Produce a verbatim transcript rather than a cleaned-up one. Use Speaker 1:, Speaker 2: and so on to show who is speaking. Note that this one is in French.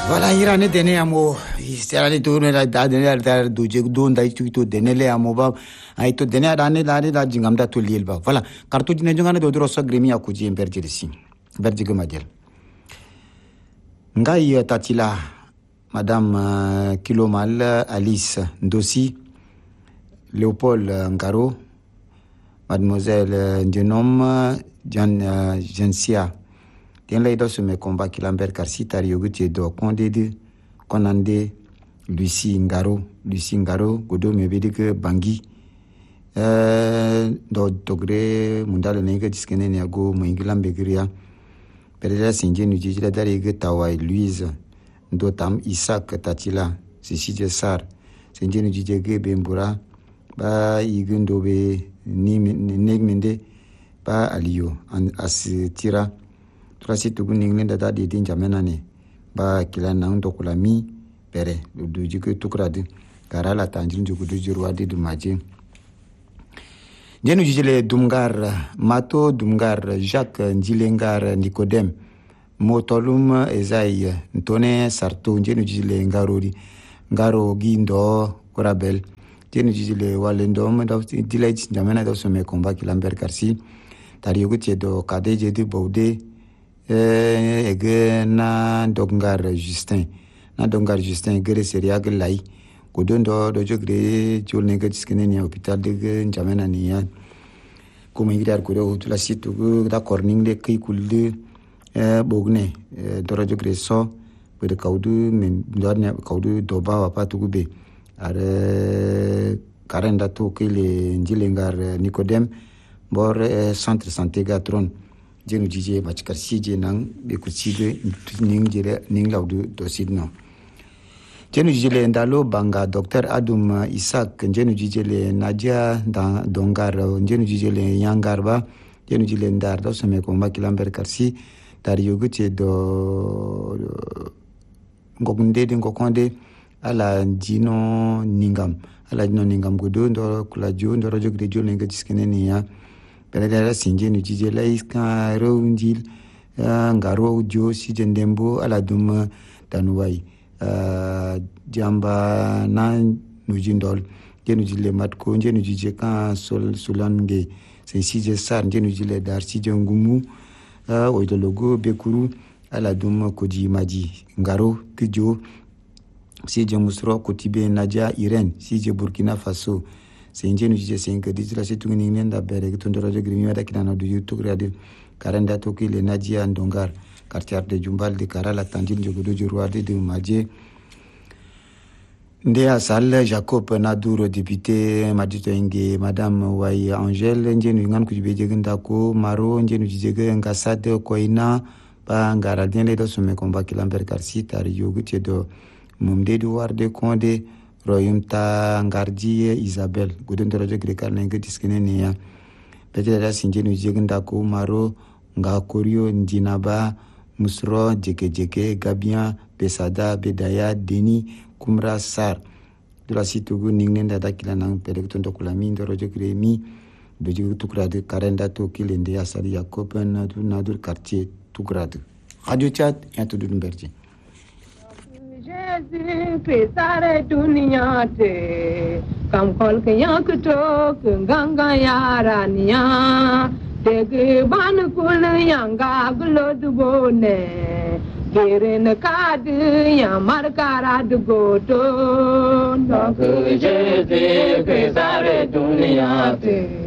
Speaker 1: Voilà, irane dene amo istirale to ne da dene da duje don da to denele amo ba ai to dene da ne da da jingam da to liel ba voilà kartu dine jongana do dro so gremi akuji emberjiri si berjige madel ngai tatila madame uh, Kilomal Alice Ndossi Léopold Ngaro mademoiselle Ndenom Jan uh, Jensia den lay do sume combat Kilambert Karsi tari yoguti do konde de konande Lucie Ngaro Lucie Ngaro godo mebedi ke bangi euh do dogre mundale nege diskene ne ago moingilambe gria pereda sinje nu jijila dari ge tawai Louise ndo tam Isaac Tatila Sisi Jesar sinje nu jije ge bembura ba igundo be ni negmende ba aliyo an asitira trasi tugu ningle da di din jamena ne ba kila na ndo kula mi pere du jike tukrade karala tanjin jugu du jirwa di du maje jenu jijele dumgar mato dumgar Jacques Ndilengar Nicodème motolum ezai ntone sarto jenu jijele ngarori ngaro gindo korabel jenu jijele walendom da dilay jamena da so me combat Kilambert Karsi tari yoguti do kadeje de baude eh ege na dongar Justin na dongar Justin gere seria gelai godondo do jogre jolne ge diskene ni hôpital de jamena ni ya kuma ngira ko do tula situ da corning de kai kulde eh bogne do jogre so be de kaudu men dorne kaudu do ba wa patu be are karenda to kile Ndilengar Nicodème bor centre santé gatron jenu jije machkar sije nang be ku sige ning jere ning lawdu do sidno jenu jije ndalo banga docteur Adum Isaac jenu jije le Nadia Dongar jenu jije le Yangarba jenu jije ndar do some ko ma Kilambert Karsi dar yoguti do ngogunde de ngokonde ala jino ningam ala jino ningam godo ndo kula jo ndo rojo gre jo lenga diskene ni ya Peredera sinje nu jije laiska roundil ngaro jo si jendembo ala dum danuwai jamba na nu jindol jenu jile matko jenu jije kan sol sulange se sije sar jenu jile dar si jengumu oidologo bekuru ala dum koji maji ngaro kijo si jemusro kotibe Nadia Irene si je Burkina Faso senje nu jije senga ditla setu ni nenda bere gitondoro de grimi wada kinana du youtube radio karanda to kile Nadia Ndongar quartier de Jumbal de Karala Tandil jogodo jorwade de maje nde asal Jacob Nadour député madito enge madame Way Angel njenu ngan ku jibeje ganda ko maro njenu jije ngasade ko ina ba ngara den le do sume combat Kilambert Karsi tari yoguti do mumde du warde konde royum ta ngardi Isabel godon to radio grekar na ngi diskene ni ya pete da sinje nu jegenda ko maro nga korio njinaba musro jeke jeke gabian pesada bedaya deni kumra sar dura situgu ningnenda da kila nang pede to ndokula mi ndo radio gremi do jigu tukra de karenda to kilende asari Jacob na du nadur quartier tukrade radio chat ya to dumberji Pesare dunia te kam kol ke yak to ganga yarania te ban kul yanga glod bone keren kad ya markara dugo to no ke je pesare dunia te